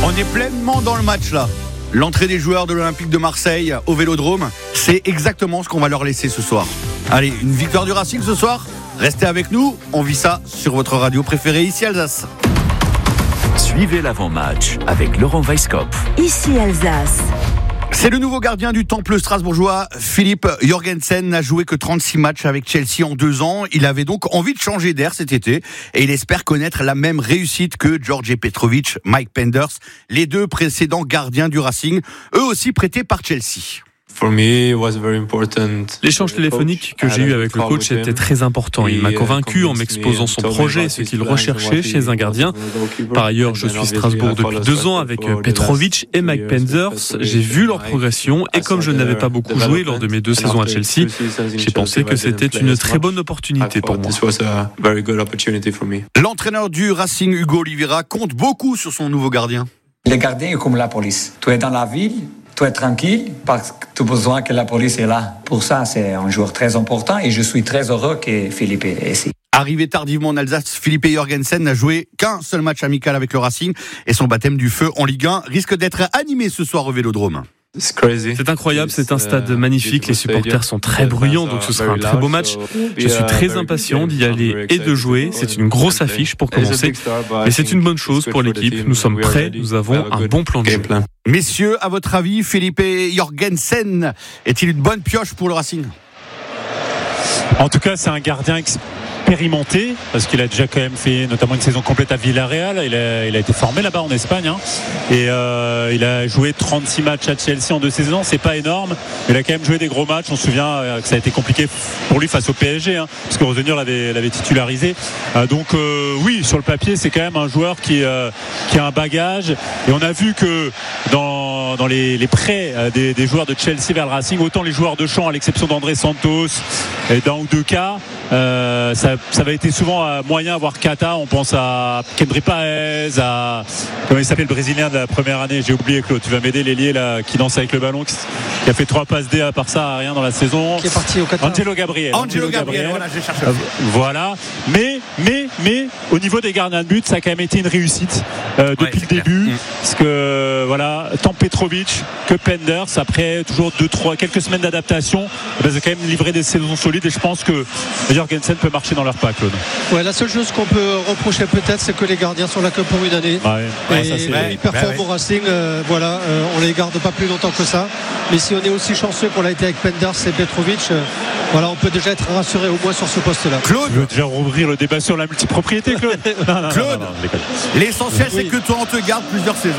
On est pleinement dans le match là. L'entrée des joueurs de l'Olympique de Marseille au Vélodrome, c'est exactement ce qu'on va leur laisser ce soir. Allez, une victoire du Racing ce soir. Restez avec nous, on vit ça sur votre radio préférée ici Alsace. Suivez l'avant-match avec Laurent Weisskopf. Ici Alsace. C'est le nouveau gardien du Temple strasbourgeois, Philippe Jorgensen, n'a joué que 36 matchs avec Chelsea en 2 ans. Il avait donc envie de changer d'air cet été et il espère connaître la même réussite que Djordje Petrovic, Mike Penders, les 2 précédents gardiens du Racing, eux aussi prêtés par Chelsea. L'échange téléphonique que j'ai eu avec le coach était très important. Il m'a convaincu en m'exposant son projet et ce qu'il recherchait chez un gardien. Par ailleurs, je suis Strasbourg depuis 2 ans avec Petrovic et Mike Penders. J'ai vu leur progression et comme je n'avais pas beaucoup joué lors de mes 2 saisons à Chelsea, j'ai pensé que c'était une très bonne opportunité pour moi. L'entraîneur du Racing, Hugo Oliveira, compte beaucoup sur son nouveau gardien. Le gardien est comme la police. Tu es dans la ville, tu es tranquille parce que tu as besoin que la police est là. Pour ça, c'est un joueur très important et je suis très heureux que Philippe est ici. Arrivé tardivement en Alsace, Philippe Jorgensen n'a joué qu'un seul match amical avec le Racing et son baptême du feu en Ligue 1 risque d'être animé ce soir au Vélodrome. C'est incroyable, c'est un stade magnifique, les supporters sont très bruyants, donc ce sera un très beau match. Je suis très impatient d'y aller et de jouer, c'est une grosse affiche pour commencer, mais c'est une bonne chose pour l'équipe, nous sommes prêts, nous avons un bon plan de jeu. Messieurs, à votre avis, Philippe Jorgensen est-il une bonne pioche pour le Racing ? En tout cas, c'est un gardien expérimenté parce qu'il a déjà quand même fait notamment une saison complète à Villarreal. Il a été formé là-bas en Espagne et il a joué 36 matchs à Chelsea en 2 saisons. C'est pas énorme, mais il a quand même joué des gros matchs. On se souvient que ça a été compliqué pour lui face au PSG parce que Rosenior l'avait titularisé. Donc oui, sur le papier, c'est quand même un joueur qui a un bagage et on a vu que dans les prêts des joueurs de Chelsea vers le Racing, autant les joueurs de champ à l'exception d'André Santos et d'un ou 2 cas, ça avait été souvent moyen, voire cata. On pense à Kendry Paez, à comment il s'appelle le Brésilien de la première année, j'ai oublié Claude, tu vas m'aider, l'ailier là qui danse avec le ballon, qui a fait 3 passes D à part ça, rien dans la saison. Qui est parti au Qatar. Angelo Gabriel, voilà, j'ai cherché. Voilà, mais au niveau des gardiens de but, ça a quand même été une réussite depuis le début, parce que voilà, tant Petrovic que Penders, après toujours quelques semaines d'adaptation, ils ont quand même livré des saisons solides et je pense que Jorgensen peut marcher dans leur pas, Claude. Ouais, la seule chose qu'on peut reprocher peut-être, c'est que les gardiens sont là que pour une année. Ils performent au Racing, on les garde pas plus longtemps que ça. Mais si on est aussi chanceux qu'on l'a été avec Penders et Petrovic, on peut déjà être rassuré au moins sur ce poste-là. Claude, je veux déjà rouvrir le débat sur la multipropriété, Claude. Claude, l'essentiel c'est que toi on te garde plusieurs saisons.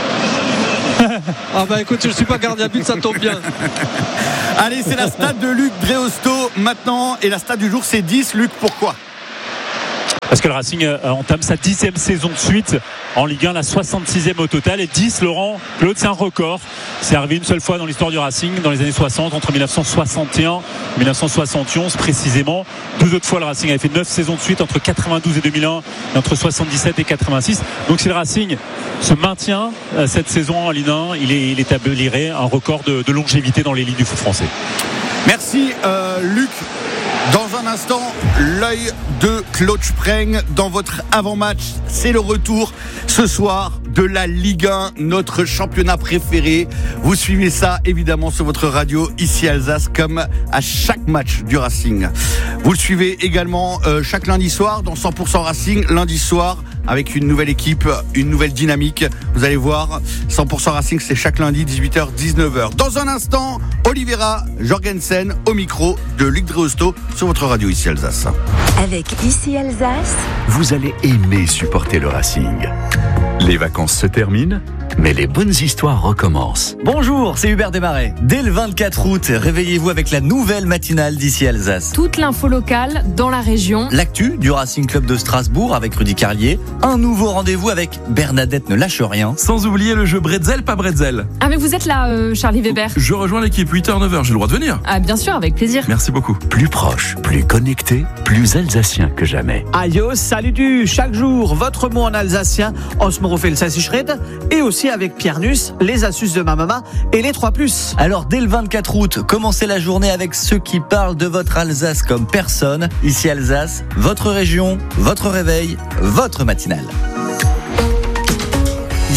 Ah bah écoute, je suis pas gardien but, ça tombe bien. Allez, c'est la stat de Luc Dreosto maintenant et la stat du jour c'est 10. Luc, pourquoi ? Parce que le Racing entame sa 10e saison de suite en Ligue 1, la 66e au total. Et 10, Laurent, Claude, c'est un record. C'est arrivé une seule fois dans l'histoire du Racing, dans les années 60, entre 1961 et 1971 précisément. 2 autres fois, le Racing avait fait 9 saisons de suite entre 92 et 2001 et entre 77 et 86. Donc si le Racing se maintient cette saison en Ligue 1, il établirait un record de longévité dans l'élite du foot français. Merci Luc. Dans un instant, l'œil de Claude Spreng dans votre avant-match. C'est le retour ce soir de la Ligue 1, notre championnat préféré. Vous suivez ça évidemment sur votre radio ici Alsace comme à chaque match du Racing. Vous le suivez également chaque lundi soir dans 100% Racing, lundi soir avec une nouvelle équipe, une nouvelle dynamique. Vous allez voir, 100% Racing, c'est chaque lundi, 18h, 19h. Dans un instant, Oliveira Jorgensen au micro de Luc Dreosto sur votre radio ici Alsace. Avec Ici Alsace, Vous allez aimer supporter le Racing. Les vacances se terminent, mais les bonnes histoires recommencent. Bonjour, c'est Hubert Desmarais. Dès le 24 août, réveillez-vous avec la nouvelle matinale d'Ici Alsace. Toute l'info locale dans la région. L'actu du Racing Club de Strasbourg avec Rudy Carlier. Un nouveau rendez-vous avec Bernadette ne lâche rien. Sans oublier le jeu Bretzel, pas Bretzel. Ah mais vous êtes là, Charlie Weber. Je rejoins l'équipe 8h, 9h, j'ai le droit de venir. Ah bien sûr, avec plaisir. Merci beaucoup. Plus proche, plus connecté, plus alsacien que jamais. Ayo, salut du chaque jour, votre mot en alsacien, Osmorofel Sassichred, et aussi avec Pierre Nuss, les astuces de ma maman et les 3+. Alors dès le 24 août, commencez la journée avec ceux qui parlent de votre Alsace comme personne. Ici Alsace, votre région, votre réveil, votre matinale. ici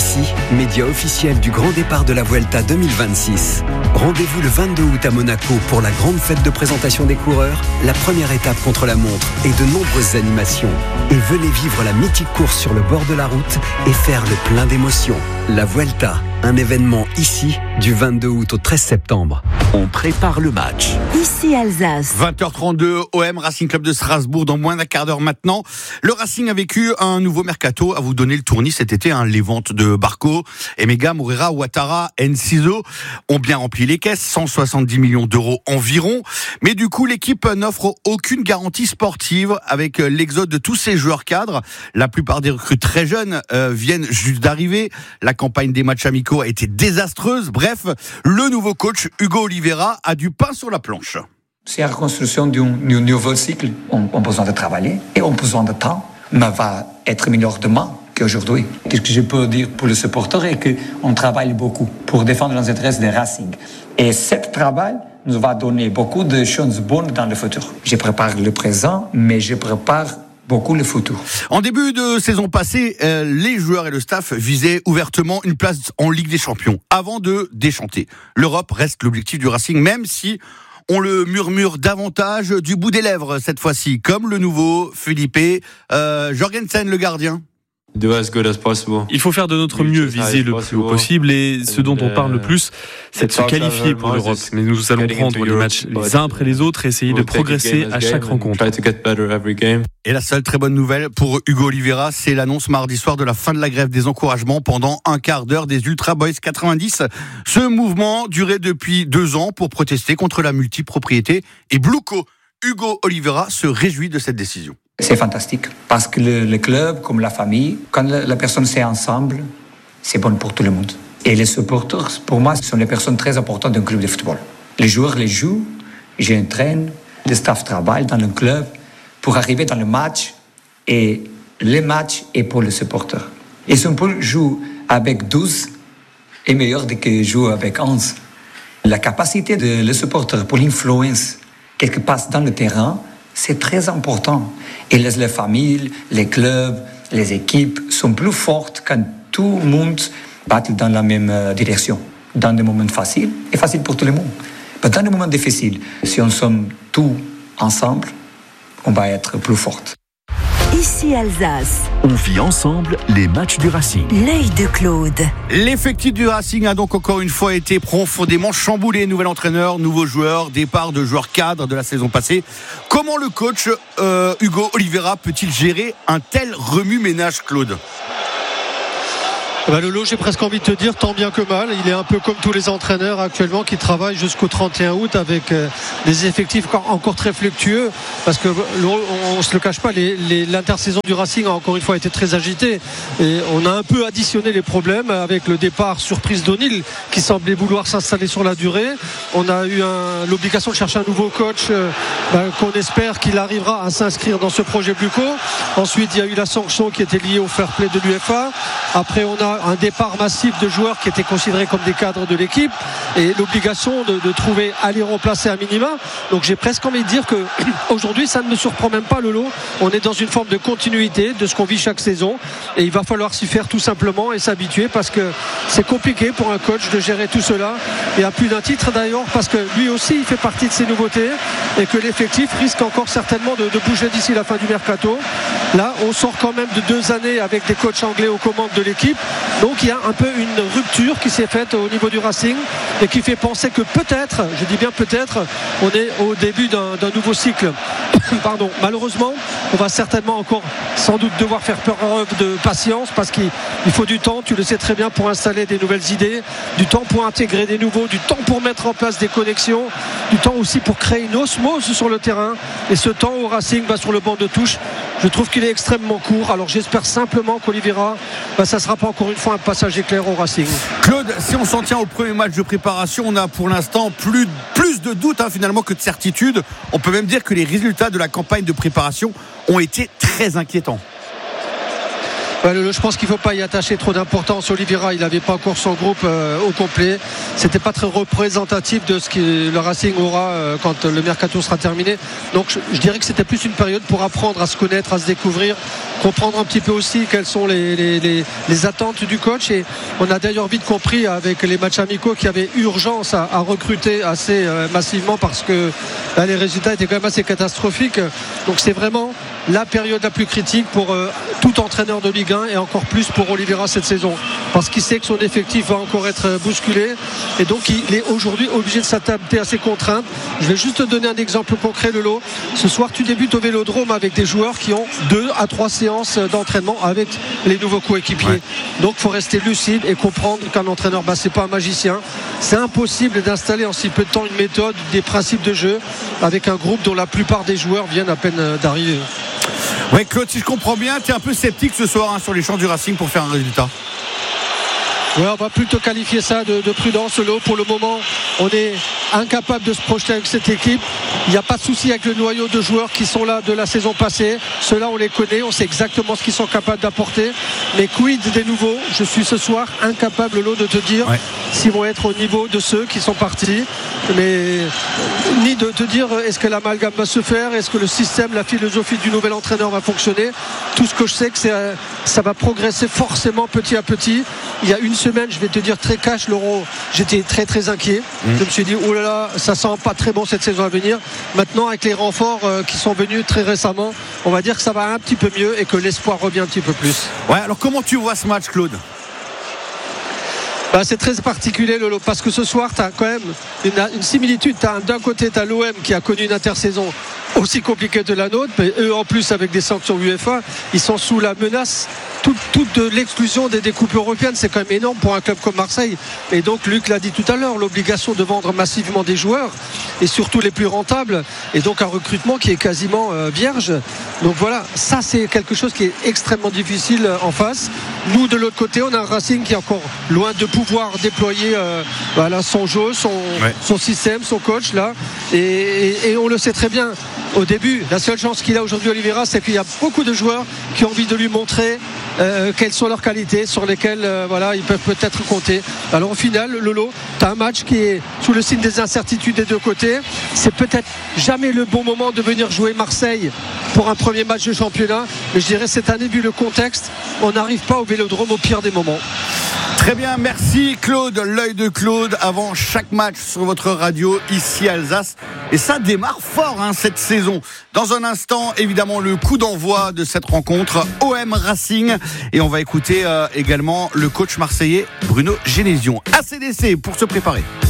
média officiel du grand départ de la Vuelta 2026. Rendez-vous le 22 août à Monaco pour la grande fête de présentation des coureurs, la première étape contre la montre et de nombreuses animations. Et venez vivre la mythique course sur le bord de la route et faire le plein d'émotions. La Vuelta, un événement ici du 22 août au 13 septembre. On prépare le match. Ici Alsace. 20h32, OM Racing Club de Strasbourg dans moins d'un quart d'heure maintenant. Le Racing a vécu un nouveau mercato. À vous donner le tournis cet été, les ventes de Barco, Emega, Moreira, Ouattara, Enciso ont bien rempli les caisses, 170 millions d'euros environ. Mais du coup, l'équipe n'offre aucune garantie sportive avec l'exode de tous ces joueurs cadres. La plupart des recrues très jeunes viennent juste d'arriver. La campagne des matchs amicaux a été désastreuse. Bref, le nouveau coach Hugo Oliveira a du pain sur la planche. C'est la reconstruction d'un nouveau cycle. On a besoin de travailler et on a besoin de temps, mais va être meilleur demain qu'aujourd'hui. Ce que je peux dire pour le supporter est qu'on travaille beaucoup pour défendre les intérêts des Racing. Et ce travail nous va donner beaucoup de choses bonnes dans le futur. Je prépare le présent, mais je prépare beaucoup le futur. En début de saison passée, les joueurs et le staff visaient ouvertement une place en Ligue des Champions avant de déchanter. L'Europe reste l'objectif du Racing, même si on le murmure davantage du bout des lèvres cette fois-ci, comme le nouveau Felipe Jorgensen, le gardien. Il faut faire de notre mieux, viser le plus haut possible, et ce dont on parle le plus, c'est de se qualifier pour l'Europe. Mais nous allons prendre les matchs les uns après les autres et essayer de progresser à chaque rencontre. Et la seule très bonne nouvelle pour Hugo Oliveira, c'est l'annonce mardi soir de la fin de la grève des encouragements pendant un quart d'heure des Ultra Boys 90. Ce mouvement durait depuis 2 ans pour protester contre la multipropriété et Bluco. Hugo Oliveira se réjouit de cette décision. C'est fantastique parce que le club, comme la famille, quand la personne c'est ensemble, c'est bon pour tout le monde. Et les supporters, pour moi, ce sont les personnes très importantes d'un club de football. Les joueurs les jouent, j'entraîne, le staff travaille dans le club pour arriver dans le match, et le match est pour les supporters. Et si on peut jouer avec 12 est meilleur que jouer avec 11. La capacité de les supporters pour l'influence qu'est-ce qui passe dans le terrain, c'est très important. Et les familles, les clubs, les équipes sont plus fortes quand tout le monde bat dans la même direction. Dans des moments faciles, et facile pour tout le monde. Mais dans des moments difficiles, si on sommes tous ensemble, on va être plus fortes. Ici Alsace. On vit ensemble les matchs du Racing. L'œil de Claude. L'effectif du Racing a donc encore une fois été profondément chamboulé. Nouvel entraîneur, nouveaux joueurs, départ de joueurs cadres de la saison passée. Comment le coach Hugo Oliveira peut-il gérer un tel remue-ménage, Claude ? Lolo, j'ai presque envie de te dire tant bien que mal. Il est un peu comme tous les entraîneurs actuellement qui travaillent jusqu'au 31 août avec des effectifs encore très fluctueux, parce que on se le cache pas, l'intersaison du Racing a encore une fois été très agitée et on a un peu additionné les problèmes avec le départ surprise d'O'Neill qui semblait vouloir s'installer sur la durée. On a eu l'obligation de chercher un nouveau coach qu'on espère qu'il arrivera à s'inscrire dans ce projet Bluco. Ensuite, il y a eu la sanction qui était liée au fair play de l'UEFA. Après, on a un départ massif de joueurs qui étaient considérés comme des cadres de l'équipe et l'obligation de trouver à les remplacer à minima. Donc j'ai presque envie de dire que aujourd'hui ça ne me surprend même pas, Lolo. On est dans une forme de continuité de ce qu'on vit chaque saison et il va falloir s'y faire tout simplement et s'habituer, parce que c'est compliqué pour un coach de gérer tout cela, et à plus d'un titre d'ailleurs, parce que lui aussi il fait partie de ces nouveautés et que l'effectif risque encore certainement de bouger d'ici la fin du mercato. Là on sort quand même de 2 années avec des coachs anglais aux commandes de l'équipe. Donc il y a un peu une rupture qui s'est faite au niveau du Racing et qui fait penser que peut-être, je dis bien peut-être, on est au début d'un nouveau cycle. Pardon. Malheureusement, on va certainement encore sans doute devoir faire preuve de patience, parce qu'il faut du temps, tu le sais très bien, pour installer des nouvelles idées, du temps pour intégrer des nouveaux, du temps pour mettre en place des connexions, du temps aussi pour créer une osmose sur le terrain. Et ce temps au Racing, sur le banc de touche, je trouve qu'il est extrêmement court. Alors j'espère simplement qu'Oliveira, ça ne sera pas encore une fois un passage éclair au Racing. Claude, si on s'en tient au premier match de préparation, on a pour l'instant plus de doutes finalement que de certitudes. On peut même dire que les résultats de la campagne de préparation ont été très inquiétants. Je pense qu'il ne faut pas y attacher trop d'importance. Oliveira, il n'avait pas encore son groupe au complet. C'était pas très représentatif de ce que le Racing aura quand le mercato sera terminé. Donc je dirais que c'était plus une période pour apprendre à se connaître, à se découvrir, comprendre un petit peu aussi quelles sont les attentes du coach. Et on a d'ailleurs vite compris avec les matchs amicaux qu'il y avait urgence à recruter assez massivement parce que les résultats étaient quand même assez catastrophiques. Donc c'est vraiment la période la plus critique pour tout entraîneur de Ligue 1 et encore plus pour Oliveira cette saison, parce qu'il sait que son effectif va encore être bousculé et donc il est aujourd'hui obligé de s'adapter à ses contraintes. Je vais juste te donner un exemple concret, Lolo. Ce soir tu débutes au Vélodrome avec des joueurs qui ont 2 à 3 séances d'entraînement avec les nouveaux coéquipiers. Donc il faut rester lucide et comprendre qu'un entraîneur, c'est pas un magicien. C'est impossible d'installer en si peu de temps une méthode, des principes de jeu avec un groupe dont la plupart des joueurs viennent à peine d'arriver. Ouais, Claude, si je comprends bien, tu es un peu sceptique ce soir sur les champs du Racing pour faire un résultat. Ouais, on va plutôt qualifier ça de prudence. Pour le moment, on est incapable de se projeter avec cette équipe. Il n'y a pas de souci avec le noyau de joueurs qui sont là de la saison passée. Ceux-là, on les connaît, on sait exactement ce qu'ils sont capables d'apporter. Mais quid des nouveaux? Je suis ce soir incapable, de te dire s'ils vont être au niveau de ceux qui sont partis. Mais ni de te dire est-ce que l'amalgame va se faire, est-ce que le système, la philosophie du nouvel entraîneur va fonctionner. Tout ce que je sais, que ça va progresser forcément petit à petit. Il y a une semaine, je vais te dire très cash, Laurent, j'étais très très inquiet. Je me suis dit oh là là, ça sent pas très bon cette saison à venir. Maintenant, avec les renforts qui sont venus très récemment, on va dire que ça va un petit peu mieux et que l'espoir revient un petit peu plus. Ouais, alors comment tu vois ce match, Claude? C'est très particulier, Lolo, parce que ce soir tu as quand même une similitude. D'un côté tu as l'OM qui a connu une intersaison aussi compliquée que la nôtre, mais eux en plus avec des sanctions UEFA, ils sont sous la menace toute de l'exclusion des coupes européennes. C'est quand même énorme pour un club comme Marseille. Et donc Luc l'a dit tout à l'heure, l'obligation de vendre massivement des joueurs et surtout les plus rentables, et donc un recrutement qui est quasiment vierge. Donc voilà, ça c'est quelque chose qui est extrêmement difficile en face. Nous de l'autre côté, on a un Racing qui est encore loin de pouvoir déployer son jeu, son système, son coach là, et on le sait très bien. Au début, la seule chance qu'il a aujourd'hui, Oliveira, c'est qu'il y a beaucoup de joueurs qui ont envie de lui montrer quelles sont leurs qualités sur lesquelles ils peuvent peut-être compter. Alors au final, Lolo, tu as un match qui est sous le signe des incertitudes des deux côtés. C'est peut-être jamais le bon moment de venir jouer Marseille pour un premier match de championnat, mais je dirais cette année, vu le contexte, on n'arrive pas au Vélodrome au pire des moments. Très bien, merci Claude, l'œil de Claude avant chaque match sur votre radio ici à Alsace. Et ça démarre fort cette saison. Dans un instant, évidemment, le coup d'envoi de cette rencontre OM Racing. Et on va écouter également le coach marseillais Bruno Genesio. ACDC pour se préparer.